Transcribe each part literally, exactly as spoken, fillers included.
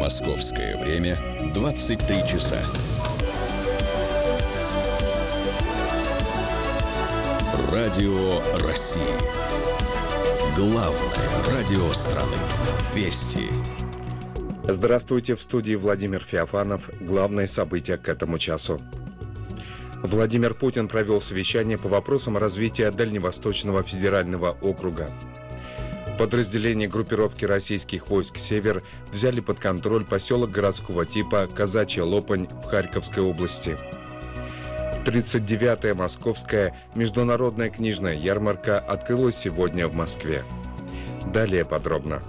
Московское время двадцать три часа. Радио России. Главное радио страны. Вести. Здравствуйте, в студии Владимир Феофанов. Главные события к этому часу. Владимир Путин провел совещание по вопросам развития Дальневосточного федерального округа. Подразделения группировки российских войск «Север» взяли под контроль поселок городского типа Казачья Лопань в Харьковской области. тридцать девятая Московская международная книжная ярмарка открылась сегодня в Москве. Далее подробно.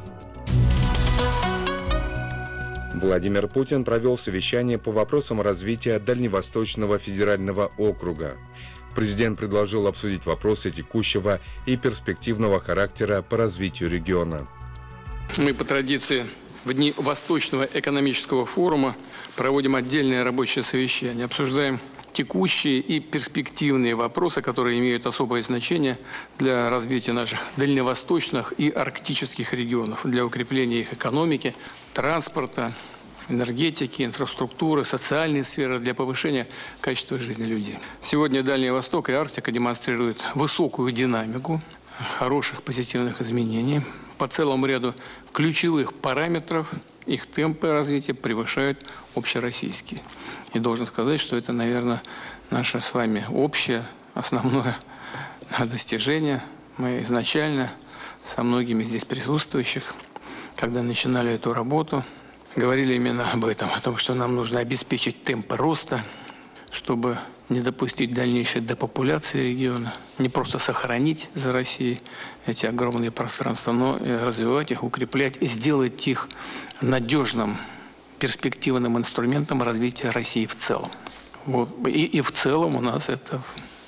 Владимир Путин провел совещание по вопросам развития Дальневосточного федерального округа. Президент предложил обсудить вопросы текущего и перспективного характера по развитию региона. Мы по традиции в дни Восточного экономического форума проводим отдельное рабочее совещание, обсуждаем текущие и перспективные вопросы, которые имеют особое значение для развития наших дальневосточных и арктических регионов, для укрепления их экономики, транспорта, энергетики, инфраструктуры, социальной сферы, для повышения качества жизни людей. Сегодня Дальний Восток и Арктика демонстрируют высокую динамику, хороших позитивных изменений. По целому ряду ключевых параметров их темпы развития превышают общероссийские. И должен сказать, что это, наверное, наше с вами общее, основное достижение. Мы изначально со многими здесь присутствующих, когда начинали эту работу, говорили именно об этом, о том, что нам нужно обеспечить темпы роста, чтобы не допустить дальнейшей депопуляции региона, не просто сохранить за Россией эти огромные пространства, но и развивать их, укреплять, и сделать их надежным, перспективным инструментом развития России в целом. Вот. И, и в целом у нас это